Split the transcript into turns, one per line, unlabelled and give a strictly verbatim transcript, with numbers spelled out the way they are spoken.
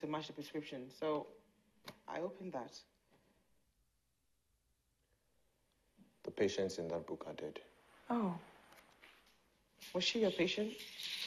to match the prescription. So I opened that.
The patients in that book are dead.
Oh. Was she your patient?